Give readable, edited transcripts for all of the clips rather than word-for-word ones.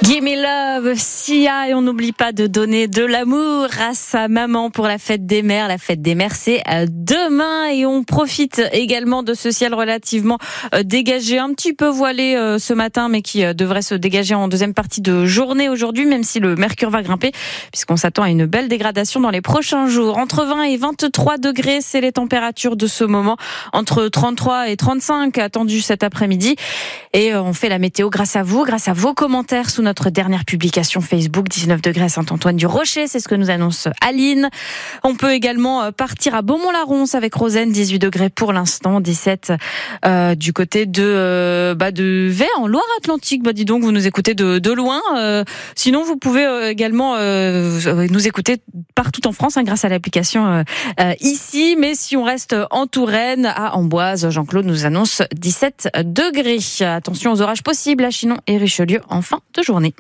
Gimme Love, Sia, et on n'oublie pas de donner de l'amour à sa maman pour la fête des mères. La fête des mères, c'est demain, et on profite également de ce ciel relativement dégagé, un petit peu voilé ce matin, mais qui devrait se dégager en deuxième partie de journée aujourd'hui, même si le mercure va grimper, puisqu'on s'attend à une belle dégradation dans les prochains jours. Entre 20 et 23 degrés, c'est les températures de ce moment, entre 33 et 35 attendus cet après-midi. Et on fait la météo grâce à vous, grâce à vos commentaires sous notre dernière publication Facebook. 19 degrés à Saint-Antoine-du-Rocher, c'est ce que nous annonce Aline. On peut également partir à Beaumont-la-Ronce avec Rosen, 18 degrés pour l'instant, 17 du côté de Vey en Loire-Atlantique. Dis donc, vous nous écoutez de loin. Sinon, vous pouvez également nous écouter partout en France grâce à l'application ici. Mais si on reste en Touraine, à Amboise, Jean-Claude nous annonce 17 degrés. Attention aux orages possibles à Chinon et Richelieu en fin de journée.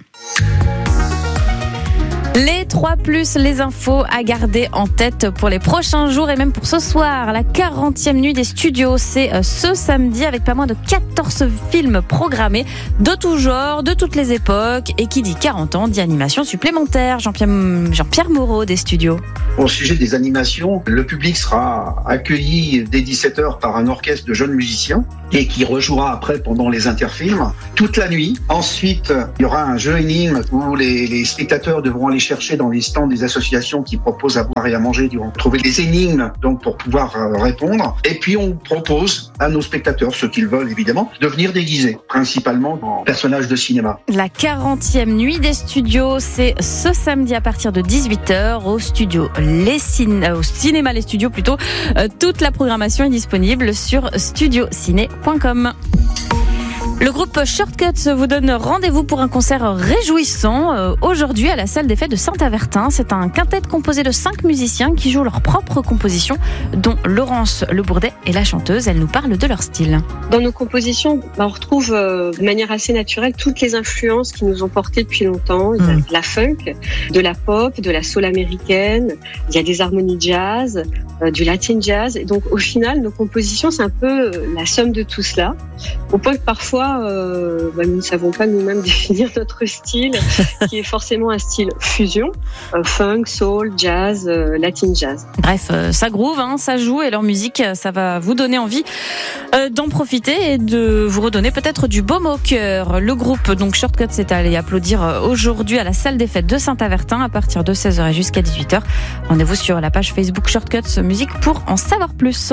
Les 3+, les infos à garder en tête pour les prochains jours et même pour ce soir. La 40e nuit des studios, c'est ce samedi avec pas moins de 14 films programmés de tout genre, de toutes les époques. Et qui dit 40 ans dit animation supplémentaire. Jean-Pierre Moreau des studios. Au sujet des animations, le public sera accueilli dès 17h par un orchestre de jeunes musiciens et qui rejouera après pendant les interfilms toute la nuit. Ensuite, il y aura un jeu énigme où les spectateurs devront aller chercher dans les stands des associations qui proposent à boire et à manger, ils vont trouver des énigmes donc pour pouvoir répondre. Et puis on propose à nos spectateurs, ceux qui le veulent évidemment, de venir déguisés, principalement en personnages de cinéma. La 40e nuit des studios, c'est ce samedi à partir de 18h au cinéma Les Studios plutôt. Toute la programmation est disponible sur studiociné.com. Le groupe Shortcuts vous donne rendez-vous pour un concert réjouissant aujourd'hui à la salle des fêtes de Saint-Avertin. C'est un quintet composé de 5 musiciens qui jouent leurs propres compositions, dont Laurence Le Bourdet est la chanteuse. Elle nous parle de leur style. Dans nos compositions, on retrouve de manière assez naturelle toutes les influences qui nous ont portés depuis longtemps. Il y a de la funk, de la pop, de la soul américaine, il y a des harmonies jazz, du latin jazz. Et donc au final, nos compositions, c'est un peu la somme de tout cela, au point que parfois nous ne savons pas nous-mêmes définir notre style, qui est forcément un style fusion, funk, soul, jazz, latin jazz. Bref, ça groove, ça joue, et leur musique, ça va vous donner envie d'en profiter et de vous redonner peut-être du baume au cœur. Le groupe donc Shortcuts est allé applaudir aujourd'hui à la salle des fêtes de Saint-Avertin à partir de 16h et jusqu'à 18h. Rendez-vous sur la page Facebook Shortcuts Musique pour en savoir plus.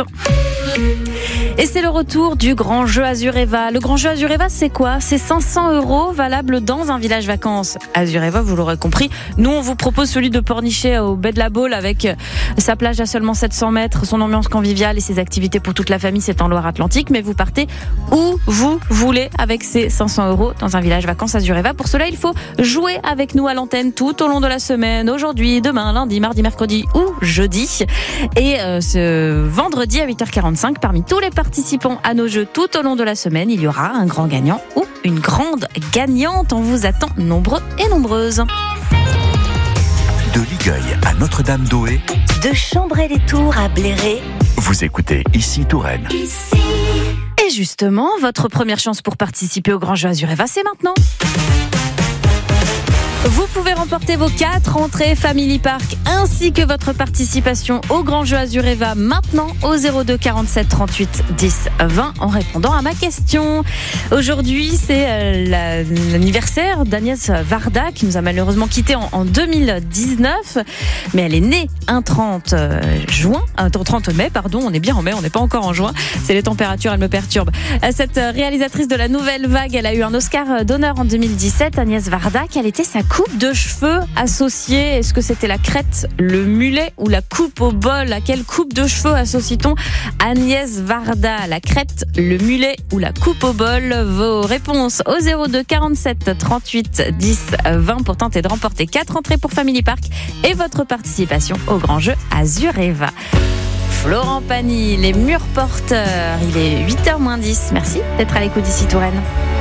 Et c'est le retour du grand jeu Azureva. Le grand jeu Azureva, c'est quoi ? C'est 500 € valables dans un village vacances. Azureva, vous l'aurez compris, nous on vous propose celui de Pornichet au Baie de la Baule avec sa plage à seulement 700 mètres, son ambiance conviviale et ses activités pour toute la famille, c'est en Loire-Atlantique. Mais vous partez où vous voulez avec ces 500 € dans un village vacances Azureva. Pour cela, il faut jouer avec nous à l'antenne tout au long de la semaine, aujourd'hui, demain, lundi, mardi, mercredi ou jeudi. Et ce vendredi à 8h45, parmi tous les participants à nos jeux tout au long de la semaine, il y aura un grand gagnant ou une grande gagnante. On vous attend nombreux et nombreuses. De Ligueuil à Notre-Dame-d'Oé, de Chambray-les-Tours à Bléré, vous écoutez ici Touraine. Ici. Et justement, votre première chance pour participer au grand jeu Azureva, c'est maintenant. Vous pouvez remporter vos 4 entrées Family Park ainsi que votre participation au grand jeu Azureva maintenant au 02 47 38 10 20 en répondant à ma question. Aujourd'hui, c'est l'anniversaire d'Agnès Varda qui nous a malheureusement quittés en 2019, mais elle est née un 30 mai, on est bien en mai, on n'est pas encore en juin. C'est les températures, elles me perturbent. Cette réalisatrice de la nouvelle vague, elle a eu un Oscar d'honneur en 2017. Agnès Varda, quelle était sa coupe de cheveux associée? Est-ce que c'était la crête, le mulet ou la coupe au bol? À quelle coupe de cheveux associe-t-on Agnès Varda? La crête, le mulet ou la coupe au bol? Vos réponses au 02 47 38 10 20 pour tenter de remporter 4 entrées pour Family Park et votre participation au grand jeu Azureva. Florent Pagny, les murs porteurs, il est 8h moins 10. Merci d'être à l'écoute d'ici Touraine.